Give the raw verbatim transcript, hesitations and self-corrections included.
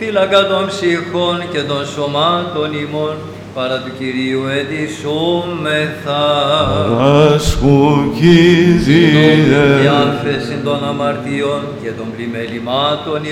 φύλακα των ψυχών και των σωμάτων ημών, παρά του Κυρίου ετισούμεθα. Παρασκουκίζεται. Και άφεση των αμαρτιών και των πλημελημάτων